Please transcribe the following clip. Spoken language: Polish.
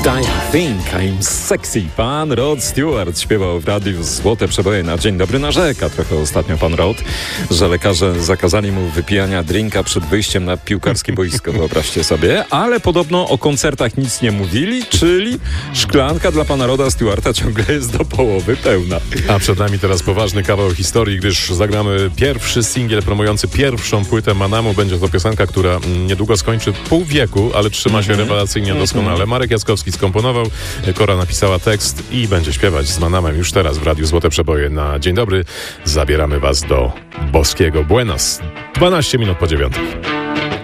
I think I'm sexy. Pan Rod Stewart śpiewał w radiu Złote Przeboje na Dzień Dobry. Narzeka trochę ostatnio pan Rod, że lekarze zakazali mu wypijania drinka przed wyjściem na piłkarskie boisko, wyobraźcie sobie. Ale podobno o koncertach nic nie mówili, czyli szklanka dla pana Roda Stewarta ciągle jest do połowy pełna. A przed nami teraz poważny kawał historii, gdyż zagramy pierwszy singiel promujący pierwszą płytę Manamu. Będzie to piosenka, która niedługo skończy pół wieku, ale trzyma się rewelacyjnie doskonale. Marek Jackowski skomponował, Kora napisała tekst i będzie śpiewać z Manamem już teraz w Radiu Złote Przeboje na Dzień Dobry. Zabieramy was do boskiego Buenos. 12 minut po 9.